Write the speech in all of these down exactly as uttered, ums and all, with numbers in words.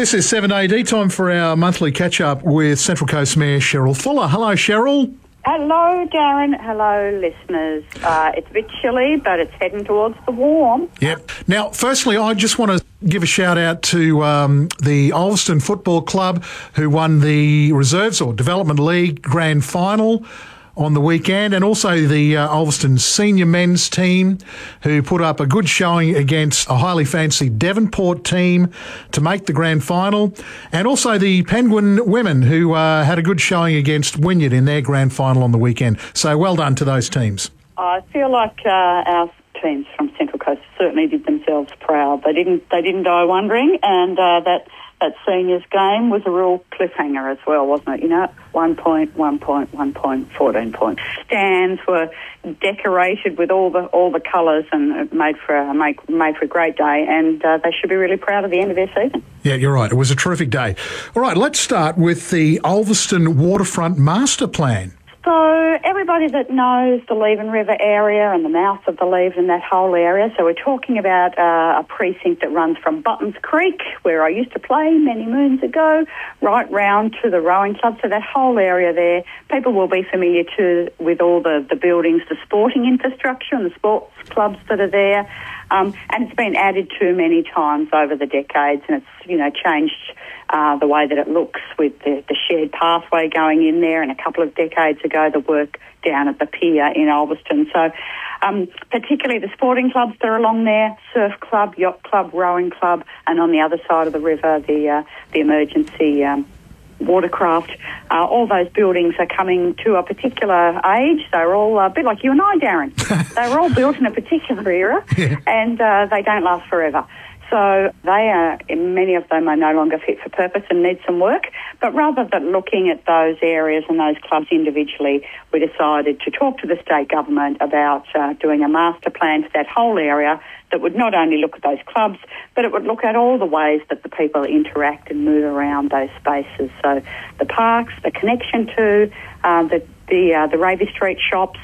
This is seven A D, time for our monthly catch-up with Central Coast Mayor Cheryl Fuller. Hello, Cheryl. Hello, Darren. Hello, listeners. Uh, it's a bit chilly, but it's heading towards the warm. Yep. Now, firstly, I just want to give a shout-out to um, the Ulverstone Football Club, who won the Reserves or Development League Grand Final on the weekend, and also the uh, Ulverstone senior men's team, who put up a good showing against a highly fancied Devonport team to make the grand final, and also the Penguin women, who uh, had a good showing against Wynyard in their grand final on the weekend. So well done to those teams. I feel like uh, our teams from Central Coast certainly did themselves proud. They didn't. They didn't die wondering, and uh, that. That seniors game was a real cliffhanger as well, wasn't it? You know, one point, one point, one point, fourteen points. Stands were decorated with all the all the colours, and it made for a made, made for a great day. And uh, they should be really proud of the end of their season. Yeah, you're right. It was a terrific day. All right, let's start with the Ulverstone Waterfront Master Plan. So everybody that knows the Leven River area and the mouth of the Leven and that whole area, so we're talking about uh, a precinct that runs from Buttons Creek, where I used to play many moons ago, right round to the rowing club. So that whole area there, people will be familiar too with all the, the buildings, the sporting infrastructure and the sports clubs that are there. Um, and it's been added to many times over the decades, and it's, you know, changed uh, the way that it looks with the, the shared pathway going in there, and a couple of decades ago the work down at the pier in Ulverstone. So um, particularly the sporting clubs that are along there, surf club, yacht club, rowing club, and on the other side of the river, the, uh, the emergency um watercraft, uh, all those buildings are coming to a particular age. They're all a bit like you and I, Darren. They were all built in a particular era, yeah. and uh, they don't last forever. So they are, many of them are no longer fit for purpose and need some work. But rather than looking at those areas and those clubs individually, we decided to talk to the state government about uh, doing a master plan for that whole area that would not only look at those clubs, but it would look at all the ways that the people interact and move around those spaces. So the parks, the connection to uh, the the, uh, the Raby Street shops.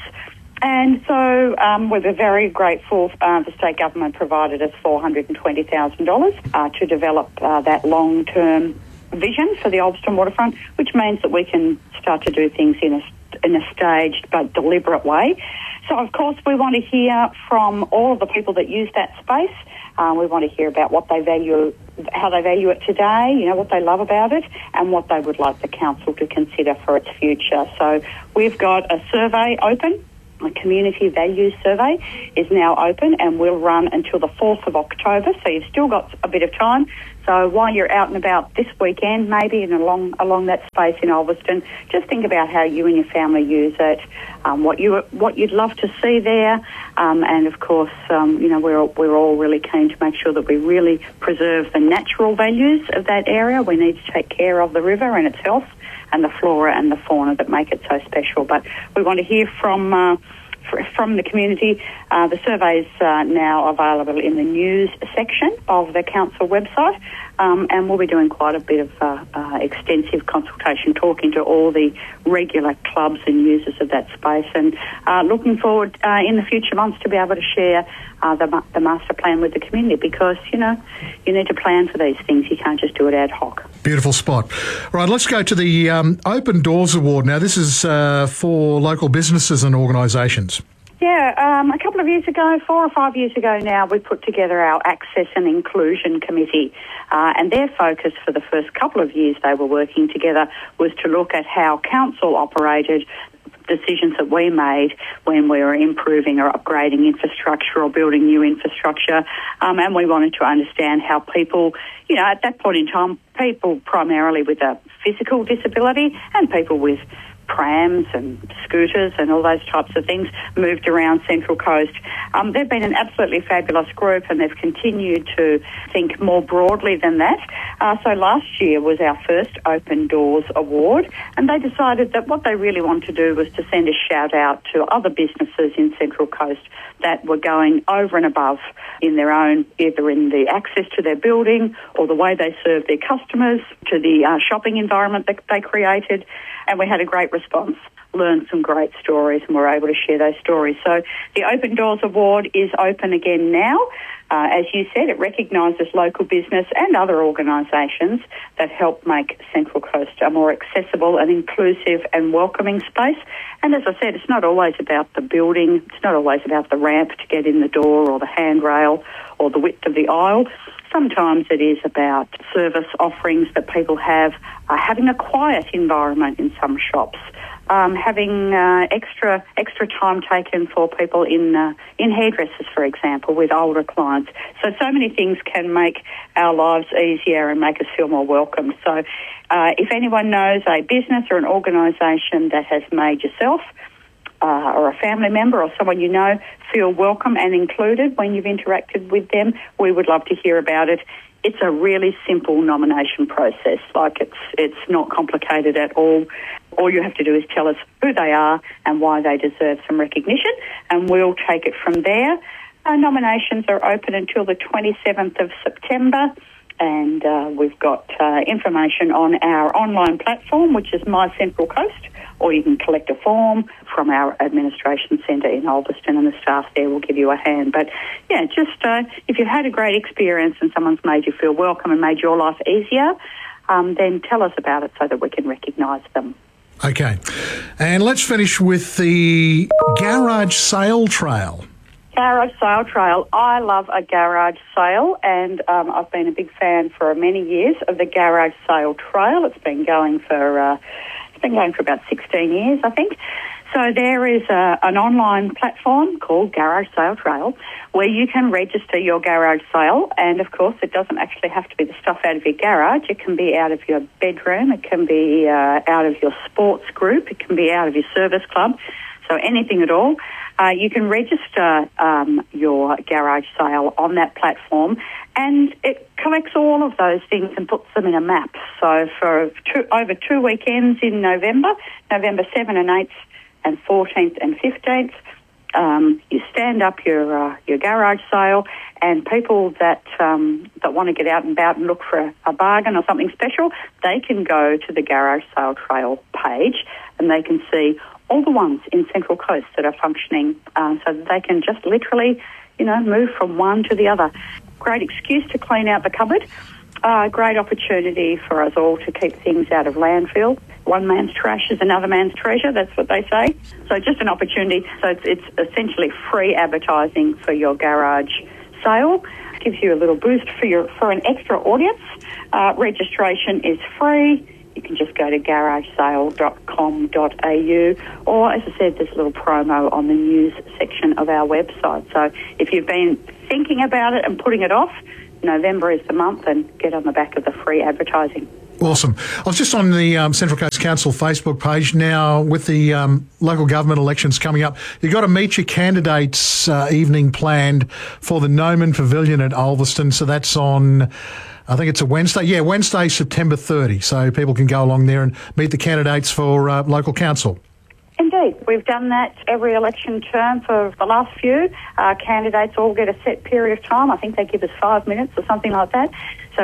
And so um, we were very grateful uh, the state government provided us four hundred twenty thousand dollars uh, to develop uh, that long-term vision for the Ulverstone waterfront, which means that we can start to do things in a, in a staged but deliberate way. So, of course, we want to hear from all of the people that use that space. Uh, we want to hear about what they value, how they value it today, you know, what they love about it, and what they would like the council to consider for its future. So we've got a survey open. A community values survey is now open and will run until the fourth of October, so you've still got a bit of time. So while you're out and about this weekend, maybe and along along that space in Ulverstone, just think about how you and your family use it, um, what you what you'd love to see there, um, and of course, um, you know, we're we're all really keen to make sure that we really preserve the natural values of that area. We need to take care of the river and its health, and the flora and the fauna that make it so special. But we want to hear from uh, from the community. Uh, the survey is uh, now available in the news section of the council website, um, and we'll be doing quite a bit of uh, uh, extensive consultation, talking to all the regular clubs and users of that space, and uh, looking forward uh, in the future months to be able to share uh, the, the master plan with the community, because, you know, you need to plan for these things. You can't just do it ad hoc. Beautiful spot. All right, let's go to the um, Open Doors Award. Now, this is uh, for local businesses and organisations. Yeah, um, a couple of years ago, four or five years ago now, we put together our Access and Inclusion Committee, uh, and their focus for the first couple of years they were working together was to look at how council operated, decisions that we made when we were improving or upgrading infrastructure or building new infrastructure, um, and we wanted to understand how people, you know, at that point in time, people primarily with a physical disability and people with prams and scooters and all those types of things moved around Central Coast. Um, they've been an absolutely fabulous group, and they've continued to think more broadly than that. Uh, so last year was our first Open Doors Award, and they decided that what they really wanted to do was to send a shout out to other businesses in Central Coast that were going over and above in their own, either in the access to their building or the way they serve their customers, to the uh, shopping environment that they created. And we had a great response. learned some great stories and were able to share those stories. So the Open Doors Award is open again now. Uh, as you said, it recognises local business and other organisations that help make Central Coast a more accessible and inclusive and welcoming space. And as I said, it's not always about the building, it's not always about the ramp to get in the door or the handrail or the width of the aisle. Sometimes it is about service offerings that people have, uh, having a quiet environment in some shops, um, having uh, extra extra time taken for people in uh, in hairdressers, for example, with older clients. So, so many things can make our lives easier and make us feel more welcome. So, uh, if anyone knows a business or an organisation that has made yourself Uh, or a family member or someone you know feel welcome and included when you've interacted with them, we would love to hear about it. It's a really simple nomination process. Like it's it's not complicated at all. All you have to do is tell us who they are and why they deserve some recognition, and we'll take it from there. Our nominations are open until the twenty-seventh of September. And uh, we've got uh, information on our online platform, which is My Central Coast, or you can collect a form from our administration centre in Ulverston, and the staff there will give you a hand. But, yeah, just uh, if you've had a great experience and someone's made you feel welcome and made your life easier, um, then tell us about it so that we can recognise them. Okay. And let's finish with the Garage Sale Trail. Garage Sale Trail. I love a garage sale, and um, I've been a big fan for many years of the Garage Sale Trail. It's been going for uh, it's been going for about sixteen years, I think. So there is a, an online platform called Garage Sale Trail where you can register your garage sale, and of course it doesn't actually have to be the stuff out of your garage. It can be out of your bedroom, it can be uh, out of your sports group, it can be out of your service club, so anything at all. Uh, you can register um, your garage sale on that platform, and it collects all of those things and puts them in a map. So for two, over two weekends in November, November seventh and eighth and fourteenth and fifteenth, um, you stand up your uh, your garage sale, and people that um, that want to get out and about and look for a, a bargain or something special, they can go to the Garage Sale Trail page and they can see all the ones in Central Coast that are functioning, uh, so that they can just literally, you know, move from one to the other. Great excuse to clean out the cupboard. Uh, great opportunity for us all to keep things out of landfill. One man's trash is another man's treasure, that's what they say. So just an opportunity. So it's, it's essentially free advertising for your garage sale. It gives you a little boost for your for an extra audience. Uh, registration is free. You can just go to garage sale dot com dot a u, or, as I said, there's a little promo on the news section of our website. So if you've been thinking about it and putting it off, November is the month, and get on the back of the free advertising. Awesome. I was just on the um, Central Coast Council Facebook page now with the um, local government elections coming up. You've got to meet your candidates uh, evening planned for the Noman Pavilion at Ulverston. So that's on, I think it's a Wednesday. Yeah, Wednesday, September thirtieth. So people can go along there and meet the candidates for uh, local council. Indeed. We've done that every election term for the last few. Uh, candidates all get a set period of time. I think they give us five minutes or something like that. So